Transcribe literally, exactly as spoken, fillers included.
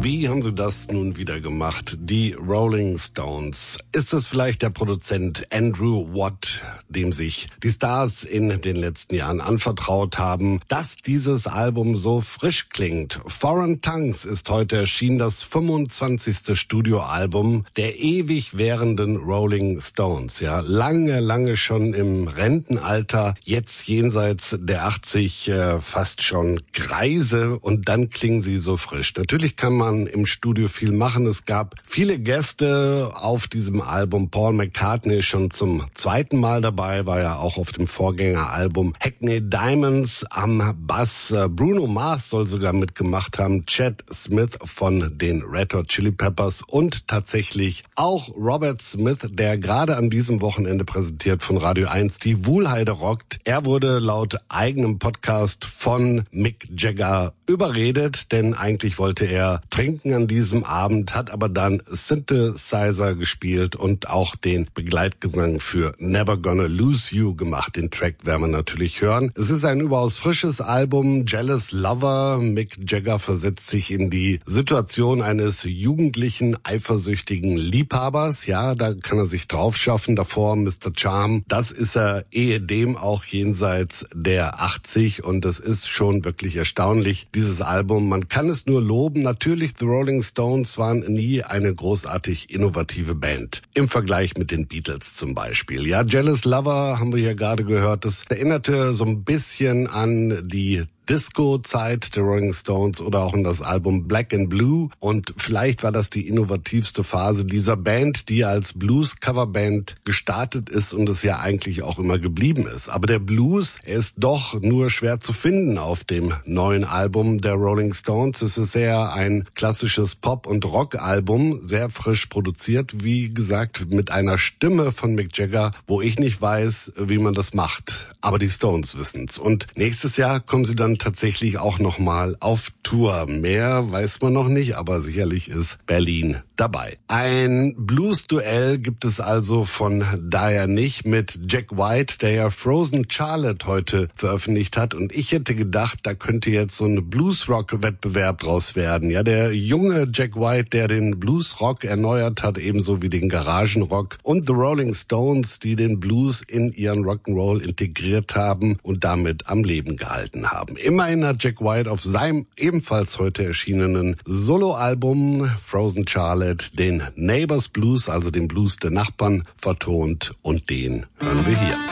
Wie haben sie das nun wieder gemacht? Die Rolling Stones. Ist es vielleicht der Produzent Andrew Watt, dem sich die Stars in den letzten Jahren anvertraut haben, dass dieses Album so frisch klingt? Foreign Tongues ist heute erschienen, das fünfundzwanzigste Studioalbum der ewig währenden Rolling Stones. Ja, lange, lange schon im Rentenalter, jetzt jenseits der achtzig, äh, fast schon Greise, und dann klingen sie so frisch. Natürlich kann man im Studio viel machen. Es gab viele Gäste auf diesem Album. Paul McCartney ist schon zum zweiten Mal dabei, war ja auch auf dem Vorgängeralbum. Hackney Diamonds am Bass. Bruno Mars soll sogar mitgemacht haben. Chad Smith von den Red Hot Chili Peppers und tatsächlich auch Robert Smith, der gerade an diesem Wochenende präsentiert von Radio eins die Wuhlheide rockt. Er wurde laut eigenem Podcast von Mick Jagger überredet, denn eigentlich wollte er trinken an diesem Abend, hat aber dann Synthesizer gespielt und auch den Begleitgesang für Never Gonna Lose You gemacht. Den Track werden wir natürlich hören. Es ist ein überaus frisches Album, Jealous Lover. Mick Jagger versetzt sich in die Situation eines jugendlichen, eifersüchtigen Liebhabers. Ja, da kann er sich drauf schaffen. Davor Mister Charm. Das ist er ehedem auch jenseits der achtzig, und es ist schon wirklich erstaunlich, dieses Album. Man kann es nur loben. Natürlich, The Rolling Stones waren nie eine großartig innovative Band. Im Vergleich mit den Beatles zum Beispiel. Ja, Jealous Lover haben wir ja gerade gehört. Das erinnerte so ein bisschen an die Disco-Zeit der Rolling Stones oder auch in das Album Black and Blue, und vielleicht war das die innovativste Phase dieser Band, die als Blues-Coverband gestartet ist und es ja eigentlich auch immer geblieben ist. Aber der Blues, er ist doch nur schwer zu finden auf dem neuen Album der Rolling Stones. Es ist eher ein klassisches Pop- und Rock-Album, sehr frisch produziert, wie gesagt, mit einer Stimme von Mick Jagger, wo ich nicht weiß, wie man das macht. Aber die Stones wissen's. Und nächstes Jahr kommen sie dann tatsächlich auch nochmal auf Tour. Mehr weiß man noch nicht, aber sicherlich ist Berlin dabei. Ein Blues-Duell gibt es also von daher nicht mit Jack White, der ja Frozen Charlotte heute veröffentlicht hat. Und ich hätte gedacht, da könnte jetzt so ein Blues-Rock-Wettbewerb draus werden. Ja, der junge Jack White, der den Blues-Rock erneuert hat, ebenso wie den Garagenrock. Und The Rolling Stones, die den Blues in ihren Rock'n'Roll integriert haben und damit am Leben gehalten haben. Immerhin hat Jack White auf seinem ebenfalls heute erschienenen Soloalbum Frozen Charlotte den Neighbors Blues, also den Blues der Nachbarn, vertont, und den hören wir hier.